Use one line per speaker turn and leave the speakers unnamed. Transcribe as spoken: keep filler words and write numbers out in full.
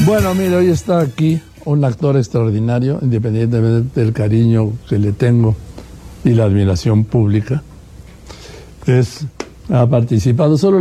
Bueno, mire, hoy está aquí un actor extraordinario, independientemente del cariño que le tengo y la admiración pública, que es, ha participado solo